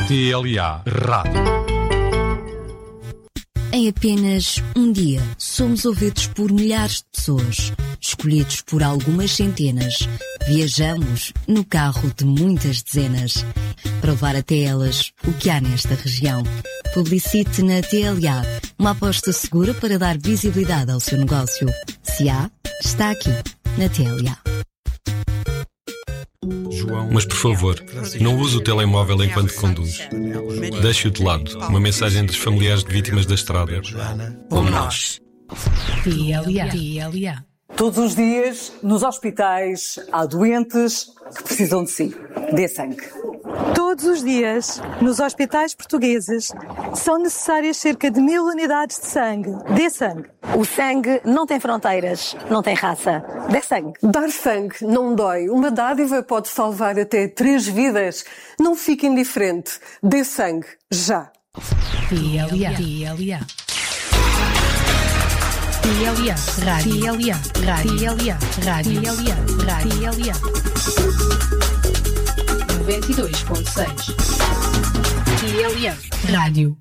TLA Rádio. Em apenas um dia, somos ouvidos por milhares de pessoas, escolhidos por algumas centenas. Viajamos no carro de muitas dezenas, para levar até elas o que há nesta região. Publicite na TLA, uma aposta segura para dar visibilidade ao seu negócio. Se há, está aqui, na TLA. Mas, por favor, não use o telemóvel enquanto conduz. Deixe-o de lado. Uma mensagem dos familiares de vítimas da estrada. Como nós. TLA. Todos os dias, nos hospitais, há doentes que precisam de si. Dê sangue. Todos os dias, nos hospitais portugueses, são necessárias cerca de 1000 unidades de sangue. Dê sangue. O sangue não tem fronteiras, não tem raça. Dê sangue. Dar sangue não dói. Uma dádiva pode salvar até 3 vidas. Não fique indiferente. Dê sangue, já. TLA. Rádio. 92.6. TLA Rádio.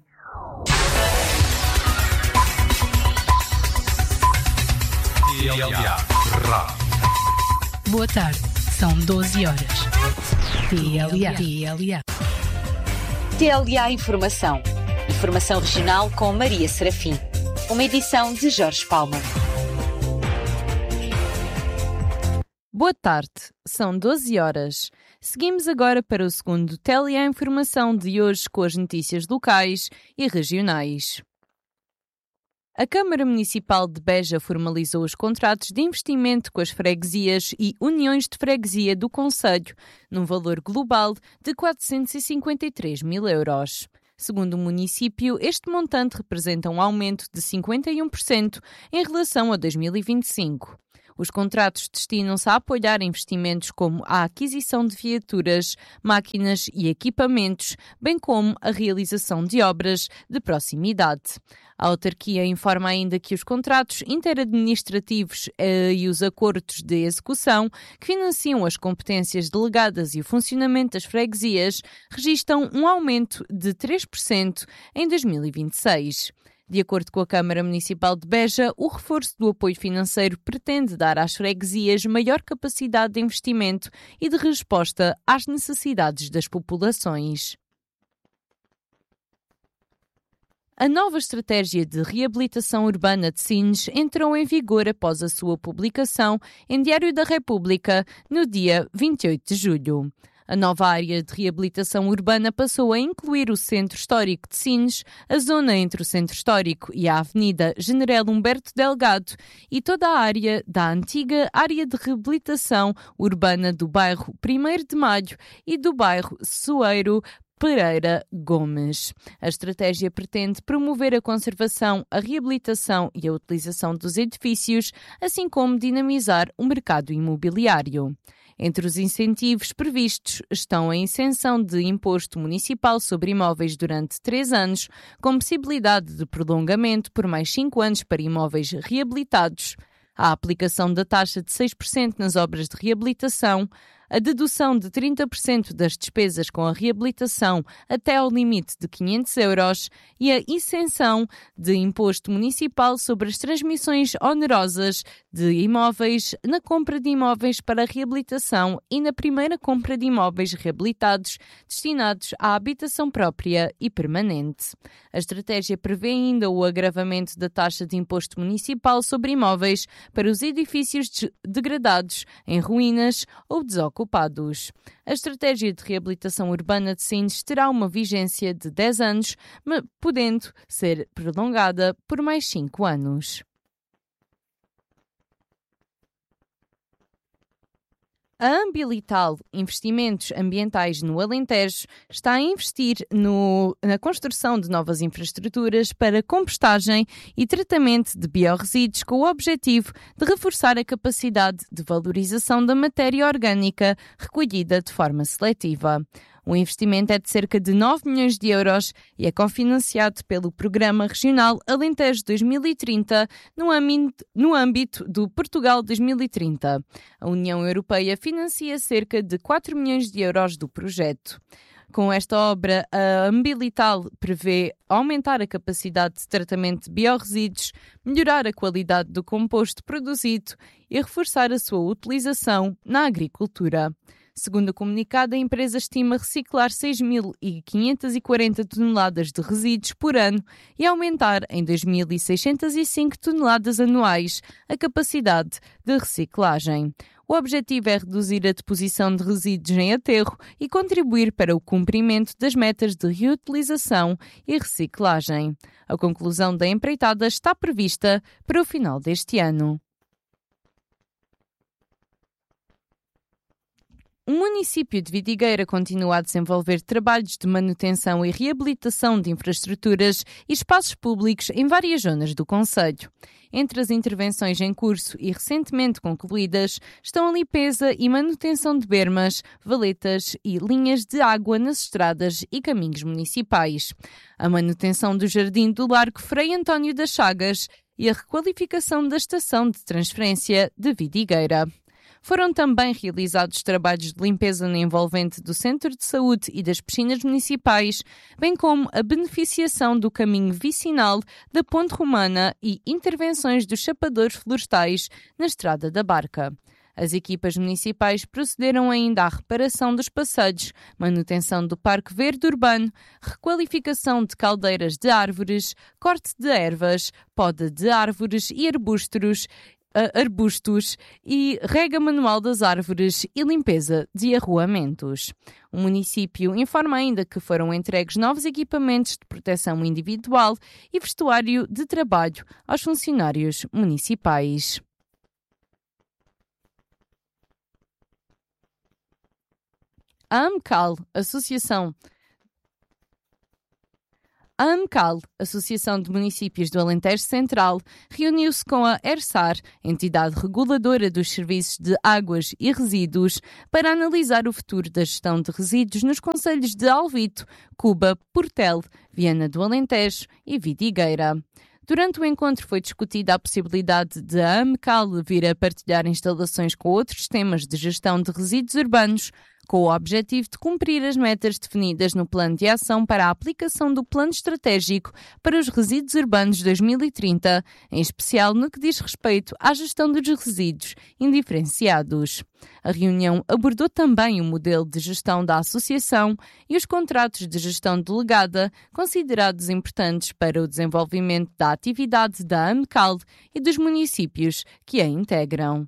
TLA Rádio. Boa tarde, são 12 horas. TLA. TLA Informação. Informação regional com Maria Serafim. Uma edição de Jorge Palma. Boa tarde, são 12 horas. Seguimos agora para o segundo TLA Informação de hoje com as notícias locais e regionais. A Câmara Municipal de Beja formalizou os contratos de investimento com as freguesias e uniões de freguesia do concelho, num valor global de 453 mil euros. Segundo o município, este montante representa um aumento de 51% em relação a 2025. Os contratos destinam-se a apoiar investimentos como a aquisição de viaturas, máquinas e equipamentos, bem como a realização de obras de proximidade. A autarquia informa ainda que os contratos interadministrativos e os acordos de execução, que financiam as competências delegadas e o funcionamento das freguesias, registram um aumento de 3% em 2026. De acordo com a Câmara Municipal de Beja, o reforço do apoio financeiro pretende dar às freguesias maior capacidade de investimento e de resposta às necessidades das populações. A nova estratégia de reabilitação urbana de Sines entrou em vigor após a sua publicação em Diário da República no dia 28 de julho. A nova área de reabilitação urbana passou a incluir o Centro Histórico de Sines, a zona entre o Centro Histórico e a Avenida General Humberto Delgado e toda a área da antiga área de reabilitação urbana do bairro 1º de Maio e do bairro Soeiro Pereira Gomes. A estratégia pretende promover a conservação, a reabilitação e a utilização dos edifícios, assim como dinamizar o mercado imobiliário. Entre os incentivos previstos estão a isenção de imposto municipal sobre imóveis durante 3 anos, com possibilidade de prolongamento por mais 5 anos para imóveis reabilitados, a aplicação da taxa de 6% nas obras de reabilitação, a dedução de 30% das despesas com a reabilitação até ao limite de 500 euros e a isenção de imposto municipal sobre as transmissões onerosas de imóveis na compra de imóveis para reabilitação e na primeira compra de imóveis reabilitados destinados à habitação própria e permanente. A estratégia prevê ainda o agravamento da taxa de imposto municipal sobre imóveis para os edifícios degradados, em ruínas ou desocupados. A estratégia de reabilitação urbana de Sines terá uma vigência de 10 anos, podendo ser prolongada por mais 5 anos. A Ambiental Investimentos Ambientais no Alentejo está a investir na construção de novas infraestruturas para compostagem e tratamento de biorresíduos com o objetivo de reforçar a capacidade de valorização da matéria orgânica recolhida de forma seletiva. O investimento é de cerca de 9 milhões de euros e é cofinanciado pelo Programa Regional Alentejo 2030 no âmbito do Portugal 2030. A União Europeia financia cerca de 4 milhões de euros do projeto. Com esta obra, a Ambiental prevê aumentar a capacidade de tratamento de biorresíduos, melhorar a qualidade do composto produzido e reforçar a sua utilização na agricultura. Segundo o comunicado, a empresa estima reciclar 6.540 toneladas de resíduos por ano e aumentar em 2.605 toneladas anuais a capacidade de reciclagem. O objetivo é reduzir a deposição de resíduos em aterro e contribuir para o cumprimento das metas de reutilização e reciclagem. A conclusão da empreitada está prevista para o final deste ano. O município de Vidigueira continua a desenvolver trabalhos de manutenção e reabilitação de infraestruturas e espaços públicos em várias zonas do concelho. Entre as intervenções em curso e recentemente concluídas estão a limpeza e manutenção de bermas, valetas e linhas de água nas estradas e caminhos municipais, a manutenção do jardim do Largo Frei António das Chagas e a requalificação da estação de transferência de Vidigueira. Foram também realizados trabalhos de limpeza no envolvente do Centro de Saúde e das piscinas municipais, bem como a beneficiação do caminho vicinal da Ponte Romana e intervenções dos chapadores florestais na Estrada da Barca. As equipas municipais procederam ainda à reparação dos passeios, manutenção do Parque Verde Urbano, requalificação de caldeiras de árvores, corte de ervas, poda de árvores e arbustos e rega manual das árvores e limpeza de arruamentos. O município informa ainda que foram entregues novos equipamentos de proteção individual e vestuário de trabalho aos funcionários municipais. A AMCAL, Associação de Municípios do Alentejo Central, reuniu-se com a ERSAR, entidade reguladora dos serviços de águas e resíduos, para analisar o futuro da gestão de resíduos nos concelhos de Alvito, Cuba, Portel, Viana do Alentejo e Vidigueira. Durante o encontro foi discutida a possibilidade de a AMCAL vir a partilhar instalações com outros sistemas de gestão de resíduos urbanos, com o objetivo de cumprir as metas definidas no Plano de Ação para a aplicação do Plano Estratégico para os Resíduos Urbanos 2030, em especial no que diz respeito à gestão dos resíduos indiferenciados. A reunião abordou também o modelo de gestão da associação e os contratos de gestão delegada, considerados importantes para o desenvolvimento da atividade da AMCAL e dos municípios que a integram.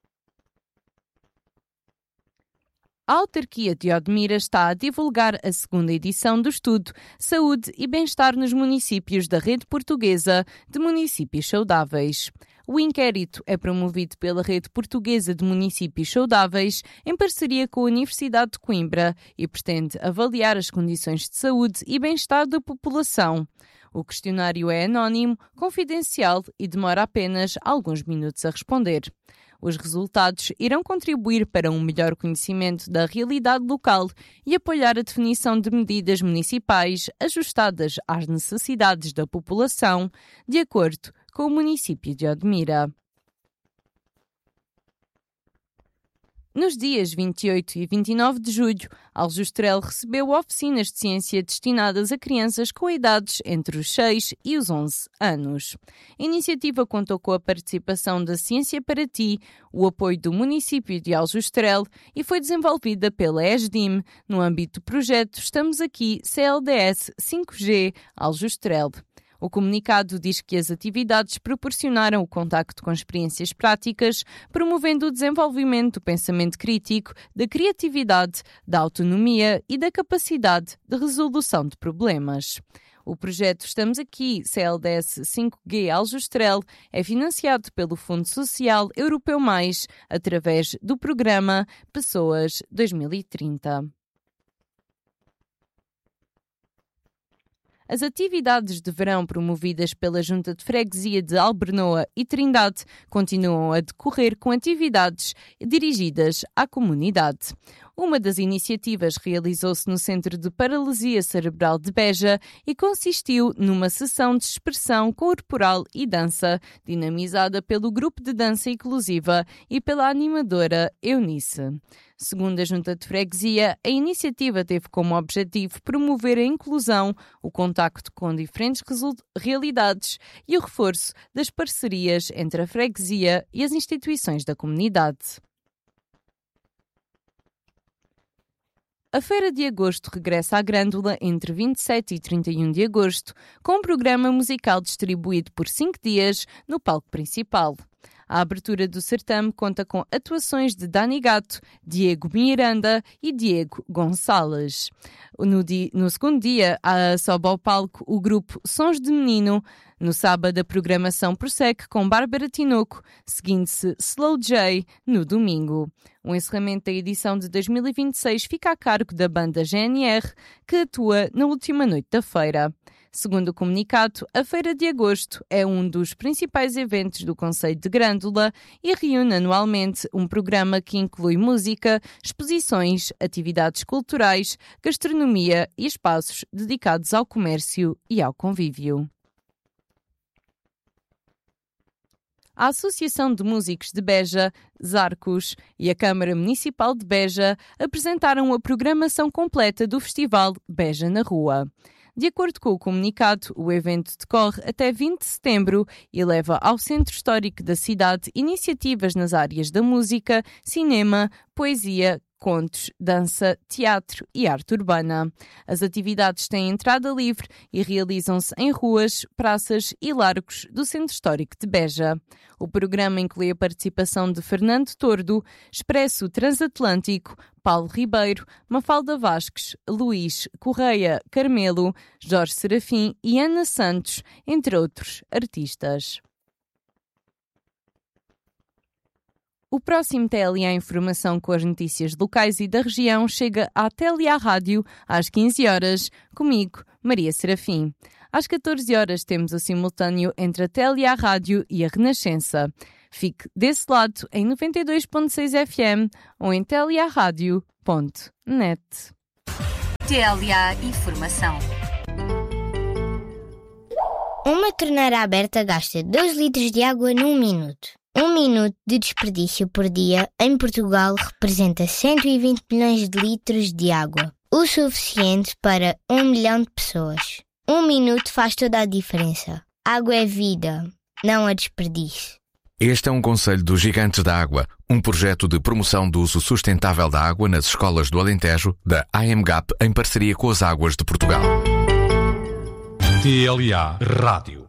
A autarquia de Odmira está a divulgar a segunda edição do estudo Saúde e Bem-Estar nos Municípios da Rede Portuguesa de Municípios Saudáveis. O inquérito é promovido pela Rede Portuguesa de Municípios Saudáveis em parceria com a Universidade de Coimbra e pretende avaliar as condições de saúde e bem-estar da população. O questionário é anónimo, confidencial e demora apenas alguns minutos a responder. Os resultados irão contribuir para um melhor conhecimento da realidade local e apoiar a definição de medidas municipais ajustadas às necessidades da população, de acordo com o município de Odmira. Nos dias 28 e 29 de julho, Aljustrel recebeu oficinas de ciência destinadas a crianças com idades entre os 6 e os 11 anos. A iniciativa contou com a participação da Ciência para Ti, o apoio do município de Aljustrel e foi desenvolvida pela ESDIM no âmbito do projeto Estamos Aqui CLDS 5G Aljustrel. O comunicado diz que as atividades proporcionaram o contacto com experiências práticas, promovendo o desenvolvimento do pensamento crítico, da criatividade, da autonomia e da capacidade de resolução de problemas. O projeto Estamos Aqui, CLDS 5G Aljustrel, é financiado pelo Fundo Social Europeu Mais, através do programa Pessoas 2030. As atividades de verão promovidas pela Junta de Freguesia de Albernoa e Trindade continuam a decorrer com atividades dirigidas à comunidade. Uma das iniciativas realizou-se no Centro de Paralisia Cerebral de Beja e consistiu numa sessão de expressão corporal e dança, dinamizada pelo Grupo de Dança Inclusiva e pela animadora Eunice. Segundo a Junta de Freguesia, a iniciativa teve como objetivo promover a inclusão, o contacto com diferentes realidades e o reforço das parcerias entre a freguesia e as instituições da comunidade. A Feira de Agosto regressa à Grândola entre 27 e 31 de agosto, com um programa musical distribuído por 5 dias no palco principal. A abertura do certame conta com atuações de Dani Gato, Diego Miranda e Diego Gonçalves. No segundo dia, sobe ao palco o grupo Sons de Menino. No sábado, a programação prossegue com Bárbara Tinoco, seguindo-se Slow J no domingo. O encerramento da edição de 2026 fica a cargo da banda GNR, que atua na última noite da feira. Segundo o comunicado, a Feira de Agosto é um dos principais eventos do Concelho de Grândola e reúne anualmente um programa que inclui música, exposições, atividades culturais, gastronomia e espaços dedicados ao comércio e ao convívio. A Associação de Músicos de Beja, Zarcos, e a Câmara Municipal de Beja apresentaram a programação completa do Festival Beja na Rua. De acordo com o comunicado, o evento decorre até 20 de setembro e leva ao Centro Histórico da cidade iniciativas nas áreas da música, cinema, poesia, contos, dança, teatro e arte urbana. As atividades têm entrada livre e realizam-se em ruas, praças e largos do Centro Histórico de Beja. O programa inclui a participação de Fernando Tordo, Expresso Transatlântico, Paulo Ribeiro, Mafalda Vasques, Luís Correia Carmelo, Jorge Serafim e Ana Santos, entre outros artistas. O próximo TLA Informação com as notícias locais e da região chega à TLA Rádio às 15 horas, comigo, Maria Serafim. Às 14 horas temos o simultâneo entre a TLA Rádio e a Renascença. Fique desse lado em 92.6 FM ou em tlarádio.net. TLA Informação. Uma torneira aberta gasta 2 litros de água num minuto. 1 minuto de desperdício por dia em Portugal representa 120 milhões de litros de água, o suficiente para 1 milhão de pessoas. 1 minuto faz toda a diferença. Água é vida, não a desperdício. Este é um conselho dos Gigantes da Água, um projeto de promoção do uso sustentável da água nas escolas do Alentejo, da AMGAP, em parceria com as Águas de Portugal. TLA Rádio.